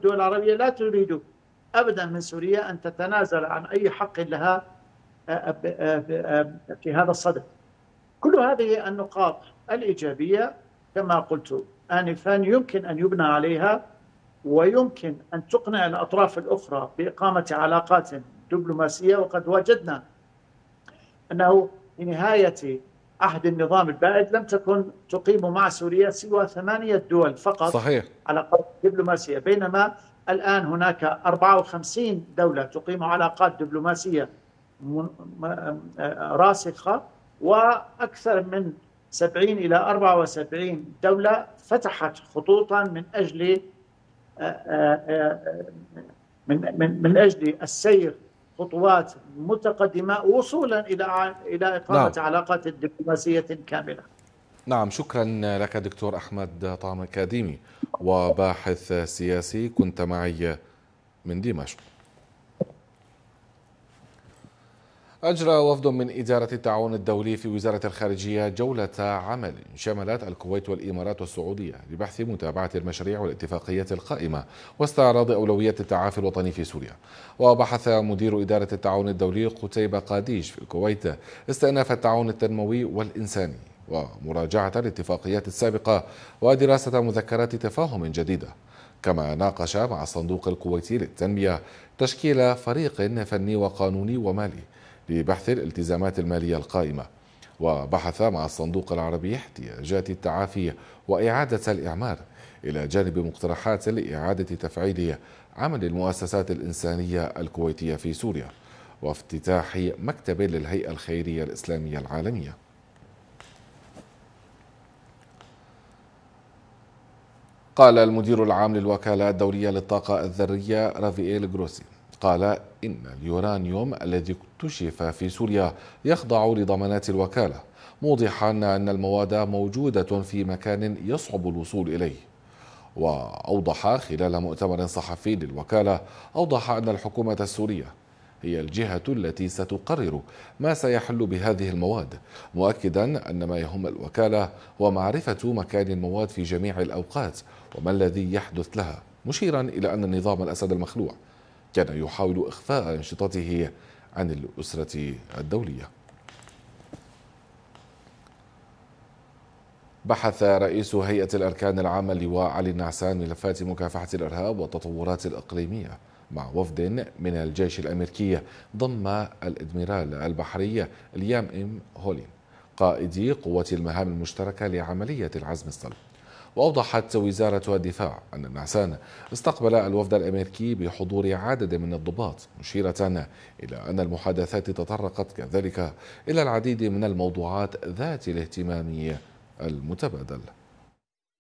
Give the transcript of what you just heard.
الدول العربية لا تريد أبدا من سوريا أن تتنازل عن أي حق لها في هذا الصدد. كل هذه النقاط الإيجابية كما قلت آنفا يمكن أن يبنى عليها، ويمكن أن تقنع الأطراف الأخرى بإقامة علاقات دبلوماسية. وقد وجدنا أنه في نهاية عهد النظام البائد لم تكن تقيم مع سوريا سوى 8 دول فقط صحيح. علاقات دبلوماسية، بينما الآن هناك 54 دولة تقيم علاقات دبلوماسية راسخة، وأكثر من 70 إلى 74 دولة فتحت خطوطا من أجل من أجل السير خطوات متقدمة وصولا إلى إقامة نعم. علاقات دبلوماسية كاملة. نعم، شكرا لك دكتور أحمد طعم كاديمي، وباحث سياسي، كنت معي من دمشق. أجرى وفد من إدارة التعاون الدولي في وزارة الخارجية جولة عمل شملت الكويت والإمارات والسعودية لبحث متابعة المشاريع والاتفاقيات القائمة واستعراض أولويات التعافي الوطني في سوريا. وبحث مدير إدارة التعاون الدولي قتيبة قاديش في الكويت استئناف التعاون التنموي والإنساني ومراجعة الاتفاقيات السابقة ودراسة مذكرات تفاهم جديدة. كما ناقش مع الصندوق الكويتي للتنمية تشكيل فريق فني وقانوني ومالي لبحث الالتزامات المالية القائمة. وبحث مع الصندوق العربي احتياجات التعافي وإعادة الإعمار، إلى جانب مقترحات لإعادة تفعيل عمل المؤسسات الإنسانية الكويتية في سوريا وافتتاح مكتب للهيئة الخيرية الإسلامية العالمية. قال المدير العام للوكالة الدولية للطاقة الذرية رافائيل جروسي قال إن اليورانيوم الذي اكتشف في سوريا يخضع لضمانات الوكالة، موضحا أن المواد موجودة في مكان يصعب الوصول إليه. وأوضح خلال مؤتمر صحفي للوكالة أن الحكومة السورية هي الجهة التي ستقرر ما سيحل بهذه المواد، مؤكدا أن ما يهم الوكالة هو معرفة مكان المواد في جميع الأوقات وما الذي يحدث لها، مشيرا إلى أن النظام الأسد المخلوع كان يحاول إخفاء أنشطته عن الأسرة الدولية. بحث رئيس هيئة الأركان العامة اللواء علي النعسان ملفات مكافحة الإرهاب والتطورات الإقليمية مع وفد من الجيش الأمريكي ضم الإدميرال البحري ليام إم هولين قائدي قوة المهام المشتركة لعملية العزم الصلب. وأوضحت وزارة الدفاع أن النعسان استقبل الوفد الأمريكي بحضور عدد من الضباط، مشيرة إلى أن المحادثات تطرقت كذلك إلى العديد من الموضوعات ذات الاهتمام المتبادل.